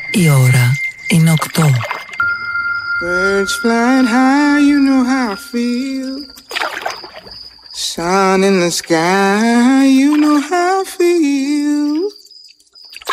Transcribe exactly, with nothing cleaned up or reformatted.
Η ώρα είναι οκτώ. Birds flying high, you know how I feel. Sun in the sky, you know how I feel.